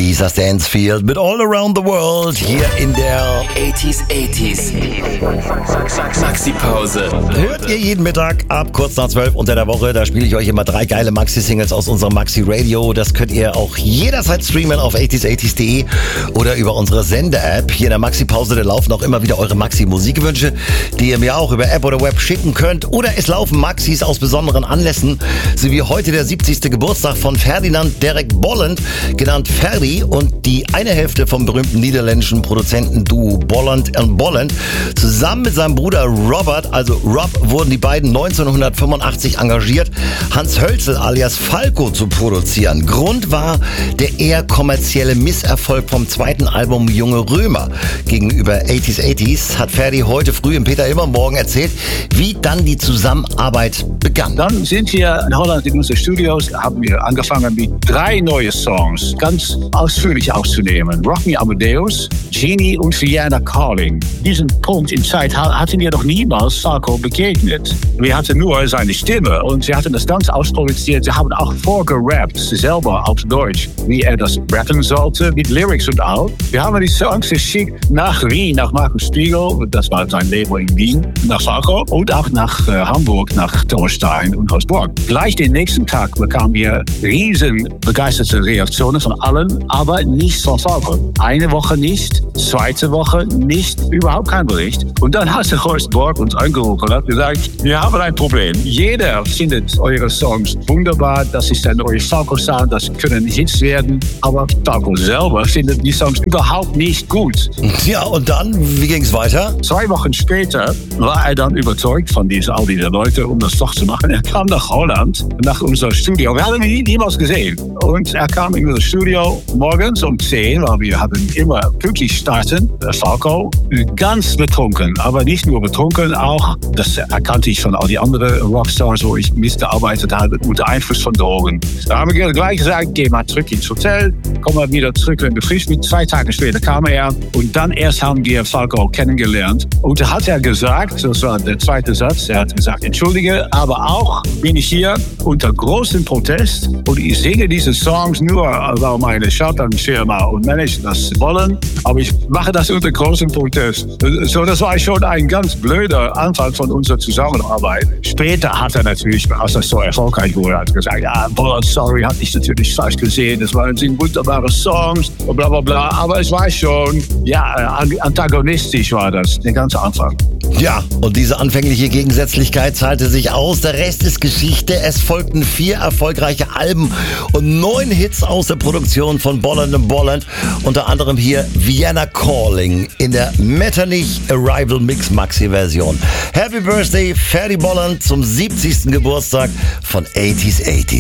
Lisa Stansfield mit All Around the World hier in der 80s. Maxi-Pause. Hört ihr jeden Mittag ab kurz nach 12 unter der Woche. Da spiele ich euch immer 3 geile Maxi-Singles aus unserem Maxi-Radio. Das könnt ihr auch jederzeit streamen auf 80s80s.de oder über unsere Sende-App. Hier in der Maxi-Pause, da laufen auch immer wieder eure Maxi-Musikwünsche, die ihr mir auch über App oder Web schicken könnt. Oder es laufen Maxis aus besonderen Anlässen, so wie heute der 70. Geburtstag von Ferdinand Derek Bolland, genannt Ferdi, und die eine Hälfte vom berühmten niederländischen Produzentenduo Bolland & Bolland. Zusammen mit seinem Bruder Robert, also Rob, wurden die beiden 1985 engagiert, Hans Hölzel alias Falco zu produzieren. Grund war der eher kommerzielle Misserfolg vom zweiten Album Junge Römer. Gegenüber 80s hat Ferdi heute früh im Peter Immer Morgen erzählt, wie dann die Zusammenarbeit begann. Dann sind wir in Holland in unseren Studios, haben wir angefangen mit 3 neue Songs ganz ausführlich aufzunehmen. Rock Me Amadeus, Genie und Vienna Calling. Diesen Punkt in Zeit hatten wir noch niemals Falco begegnet. Wir hatten nur seine Stimme und wir hatten das ganz ausproduziert. Sie haben auch vorgerappt, selber auf Deutsch, wie er das rappen sollte, mit Lyrics und all. Wir haben die Songs geschickt nach Wien, nach Markus Spiegel, das war sein Label in Wien, nach Falco und auch nach Hamburg, nach Torstein und Hausburg. Gleich den nächsten Tag bekamen wir riesen begeisterte Reaktionen von allen, aber nicht von Falco. Eine Woche nicht, zweite Woche nicht, überhaupt kein Bericht. Und dann hat Horst Borg uns angerufen und hat gesagt, wir haben ein Problem. Jeder findet eure Songs wunderbar, das ist dann euer Falco-Sound, das können Hits werden, aber Falco selber findet die Songs überhaupt nicht gut. Ja, und dann, wie ging's weiter? 2 Wochen später war er dann überzeugt von all diese Leute, um das doch zu machen. Er kam nach Holland, nach unserem Studio. Wir haben ihn niemals gesehen. Und er kam in unser Studio morgens um 10, weil wir haben immer pünktlich starten. Falco, ganz betrunken, aber nicht nur betrunken, auch, das erkannte ich von all die anderen Rockstars, wo ich mitgearbeitet habe, unter Einfluss von Drogen. Da haben wir gleich gesagt, geh mal zurück ins Hotel, komm mal wieder zurück, wenn du frisch bist. 2 Tage später kam er und dann erst haben wir Falco kennengelernt. Und da hat er gesagt, das war der zweite Satz, er hat gesagt, entschuldige, aber auch bin ich hier unter großem Protest und ich singe diese Songs nur, weil meine Schallplattenfirma und Manager das wollen, aber ich mache das unter großem Protest. So, das war schon ein ganz blöder Anfang von unserer Zusammenarbeit. Später hat er natürlich, als das so erfolgreich wurde, hat gesagt, ja, Bolland, sorry, hatte ich natürlich falsch gesehen, das waren wunderbare Songs und bla bla bla, aber es war schon, ja, antagonistisch war das, der ganze Anfang. Ja, und diese anfängliche Gegensätzlichkeit zahlte sich aus. Der Rest ist Geschichte. Es folgten 4 erfolgreiche Alben und 9 Hits aus der Produktion von Bolland & Bolland. Unter anderem hier Vienna Calling in der Metternich Arrival Mix Maxi Version. Happy Birthday, Ferdi Bolland, zum 70. Geburtstag von 80s80s.